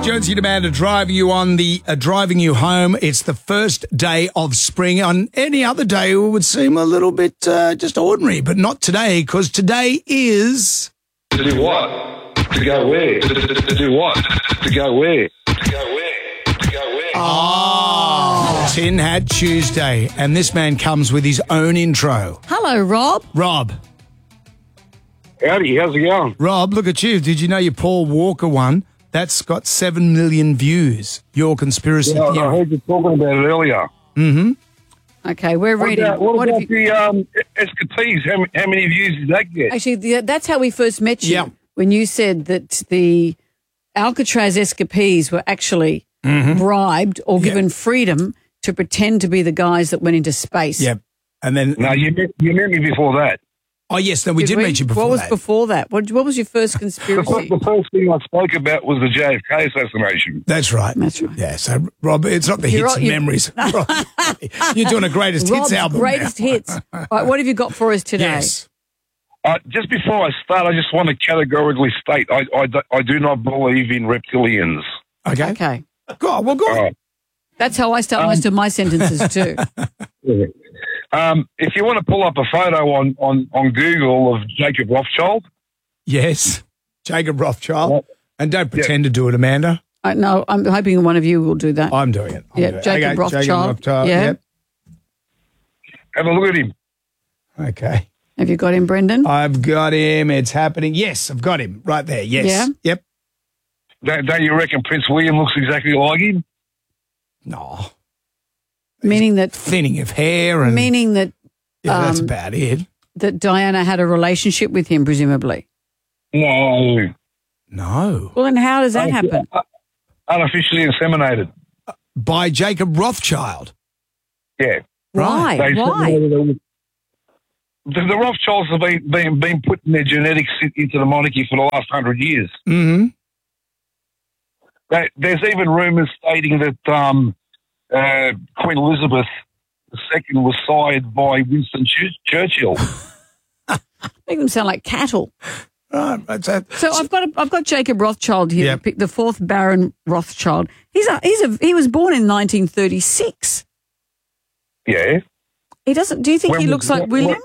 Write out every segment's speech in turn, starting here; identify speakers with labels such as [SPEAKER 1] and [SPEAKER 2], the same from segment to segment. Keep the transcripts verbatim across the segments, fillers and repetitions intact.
[SPEAKER 1] Jonesy and Amanda driving you on the uh, driving you home. It's the first day of spring. On any other day, it would seem a little bit uh, just ordinary, but not today, because today is
[SPEAKER 2] To do what? To go where? To, to, to do what? To go where? To go where? To go where?
[SPEAKER 1] oh, Tin Hat Tuesday, and this man comes with his own intro.
[SPEAKER 3] Hello, Rob.
[SPEAKER 1] Rob,
[SPEAKER 2] Howdy, how's it going?
[SPEAKER 1] Rob, look at you. Did you know your Paul Walker one? That's got seven million views. Your conspiracy
[SPEAKER 2] Yeah, I
[SPEAKER 1] theory.
[SPEAKER 2] heard you talking about it earlier.
[SPEAKER 3] Okay, we're
[SPEAKER 2] What
[SPEAKER 3] reading.
[SPEAKER 2] about, what
[SPEAKER 3] What have
[SPEAKER 2] about
[SPEAKER 3] you-
[SPEAKER 2] the um, escapees? How, m- how many views did that get?
[SPEAKER 3] Actually, the, that's how we first met you.
[SPEAKER 1] Yeah.
[SPEAKER 3] When you said that the Alcatraz escapees were actually
[SPEAKER 1] Mm-hmm.
[SPEAKER 3] bribed or given freedom to pretend to be the guys that went into space.
[SPEAKER 1] Yep. And then,
[SPEAKER 2] No, you met, you met me before that.
[SPEAKER 1] oh yes, no, we did,
[SPEAKER 3] we?
[SPEAKER 1] meet you before
[SPEAKER 3] What was
[SPEAKER 1] that.
[SPEAKER 3] before that? What, what was your first
[SPEAKER 2] The,
[SPEAKER 3] conspiracy?
[SPEAKER 2] fir- the first thing I spoke about was the J F K assassination.
[SPEAKER 1] That's right.
[SPEAKER 3] That's right.
[SPEAKER 1] Yeah, so, Rob, it's not the
[SPEAKER 3] You're
[SPEAKER 1] hits
[SPEAKER 3] right,
[SPEAKER 1] and
[SPEAKER 3] you-
[SPEAKER 1] memories. Rob, you're doing a greatest
[SPEAKER 3] Rob's
[SPEAKER 1] hits album
[SPEAKER 3] greatest
[SPEAKER 1] now.
[SPEAKER 3] hits. All right, what have you got for us today?
[SPEAKER 1] Yes.
[SPEAKER 2] Uh, just before I start, I just want to categorically state I, I, do- I do not believe in reptilians.
[SPEAKER 1] Okay.
[SPEAKER 3] Okay.
[SPEAKER 1] Go on, well, go on.
[SPEAKER 2] Uh,
[SPEAKER 3] That's how I start most of my sentences too.
[SPEAKER 2] um, if you want to pull up a photo on, on, on Google of Jacob Rothschild,
[SPEAKER 1] Yes. Jacob Rothschild.
[SPEAKER 2] What?
[SPEAKER 1] And don't pretend to do it, Amanda.
[SPEAKER 3] I, no, I'm hoping one of you will do that.
[SPEAKER 1] I'm doing it. I'm
[SPEAKER 3] Yeah,
[SPEAKER 1] doing it.
[SPEAKER 3] Jacob
[SPEAKER 1] Okay,
[SPEAKER 3] Rothschild.
[SPEAKER 1] Jacob Rothschild.
[SPEAKER 3] Yeah.
[SPEAKER 1] Yep.
[SPEAKER 2] have a look at him.
[SPEAKER 1] Okay.
[SPEAKER 3] Have you got him, Brendan?
[SPEAKER 1] I've got him. It's happening. Yes, I've got him right there. Yes.
[SPEAKER 3] Yeah?
[SPEAKER 1] Yep.
[SPEAKER 2] Don't, don't you reckon Prince William looks exactly like him?
[SPEAKER 1] No.
[SPEAKER 3] meaning that
[SPEAKER 1] Thinning of hair and
[SPEAKER 3] meaning that
[SPEAKER 1] yeah, that's
[SPEAKER 3] um,
[SPEAKER 1] about it.
[SPEAKER 3] that Diana had a relationship with him, presumably.
[SPEAKER 2] No.
[SPEAKER 1] No.
[SPEAKER 3] Well, then how does that happen?
[SPEAKER 2] Unofficially inseminated.
[SPEAKER 1] By Jacob Rothschild.
[SPEAKER 2] Yeah.
[SPEAKER 3] Why?
[SPEAKER 2] They
[SPEAKER 3] Why?
[SPEAKER 2] inseminated- The, the Rothschilds have been, been, been putting their genetics in- into the monarchy for the last hundred years.
[SPEAKER 1] Mm-hmm.
[SPEAKER 2] They, there's even rumours stating that um, uh, Queen Elizabeth the Second was sired by Winston Ch- Churchill.
[SPEAKER 3] Make them sound like cattle.
[SPEAKER 1] Right. That's a,
[SPEAKER 3] So I've got a, I've got Jacob Rothschild here,
[SPEAKER 1] Yep.
[SPEAKER 3] the the fourth Baron Rothschild. He's a he's a he was born in nineteen thirty-six.
[SPEAKER 2] Yeah.
[SPEAKER 3] He doesn't. Do you think
[SPEAKER 2] When
[SPEAKER 3] he
[SPEAKER 2] was-
[SPEAKER 3] looks like
[SPEAKER 2] what-
[SPEAKER 3] William?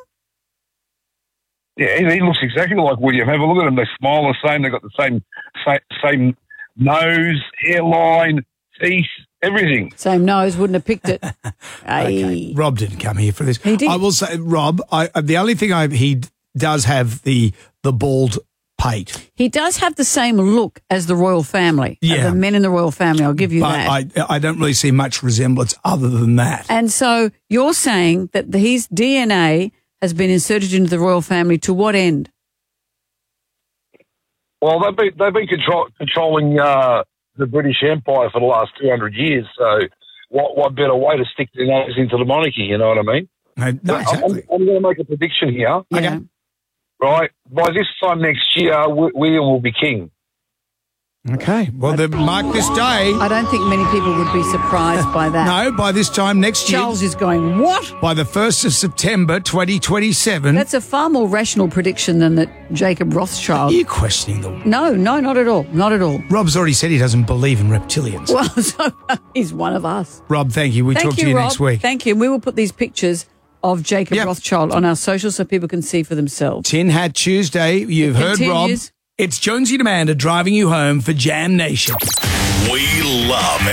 [SPEAKER 2] Yeah, he, he looks exactly like William. Have a look at them. They smile the same. They've got the same, same, same nose, hairline, teeth, everything.
[SPEAKER 3] Same nose, wouldn't have picked it.
[SPEAKER 1] okay.
[SPEAKER 3] Hey.
[SPEAKER 1] Rob didn't come here for this.
[SPEAKER 3] He did.
[SPEAKER 1] I will say, Rob, I, the only thing I he d- does have the the bald pate.
[SPEAKER 3] He does have the same look as the royal family. uh,
[SPEAKER 1] Yeah.
[SPEAKER 3] the men in the royal family. I'll give you
[SPEAKER 1] But
[SPEAKER 3] that.
[SPEAKER 1] I I don't really see much resemblance other than that.
[SPEAKER 3] And so you're saying that the, his D N A has been inserted into the royal family to what end?
[SPEAKER 2] Well, they've been they've been control, controlling uh, the British Empire for the last two hundred years. So, what what better way to stick their nose into the monarchy? You know what I mean?
[SPEAKER 1] No, no,
[SPEAKER 2] I'm,
[SPEAKER 1] exactly.
[SPEAKER 2] I'm going to make a prediction here.
[SPEAKER 3] Yeah.
[SPEAKER 2] Right, by this time next year, w- William will be king.
[SPEAKER 1] Okay. Well, then mark this day.
[SPEAKER 3] I don't think many people would be surprised by that.
[SPEAKER 1] No, by this time next year,
[SPEAKER 3] Charles is going, what?
[SPEAKER 1] by the first of September, twenty twenty-seven.
[SPEAKER 3] That's a far more rational prediction than that Jacob
[SPEAKER 1] Are
[SPEAKER 3] Rothschild.
[SPEAKER 1] you questioning the?
[SPEAKER 3] No, no, not at all. Not at all.
[SPEAKER 1] Rob's already said he doesn't believe in reptilians.
[SPEAKER 3] Well, so he's one of us.
[SPEAKER 1] Rob, thank you. We
[SPEAKER 3] Thank
[SPEAKER 1] talk
[SPEAKER 3] you,
[SPEAKER 1] to you
[SPEAKER 3] Rob.
[SPEAKER 1] next week.
[SPEAKER 3] Thank you. And we will put these pictures of Jacob
[SPEAKER 1] Yep.
[SPEAKER 3] Rothschild on our socials so people can see for themselves.
[SPEAKER 1] Tin Hat Tuesday. You've
[SPEAKER 3] It
[SPEAKER 1] heard Rob.
[SPEAKER 3] continues.
[SPEAKER 1] It's Jonesy and Amanda driving you home for Jam Nation.
[SPEAKER 4] We love